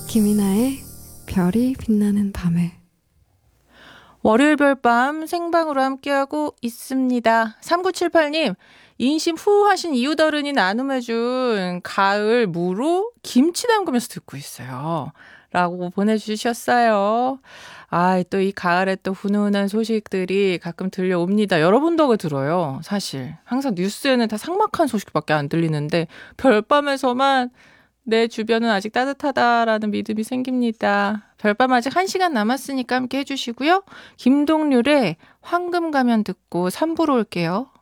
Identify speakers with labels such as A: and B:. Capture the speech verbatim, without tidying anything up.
A: 김이나의 별이 빛나는 밤에.
B: 월요일 별밤 생방으로 함께하고 있습니다. 삼구칠팔 님, 인심 후 하신 이웃어른이 나눔해준 가을 무로 김치 담그면서 듣고 있어요. 라고 보내주셨어요. 아, 또 이 가을에 또 훈훈한 소식들이 가끔 들려옵니다. 여러분 덕에 들어요, 사실. 항상 뉴스에는 다 삭막한 소식밖에 안 들리는데 별밤에서만 내 주변은 아직 따뜻하다라는 믿음이 생깁니다. 별밤 아직 한 시간 남았으니까 함께 해주시고요. 김동률의 황금 가면 듣고 삼 부로 올게요.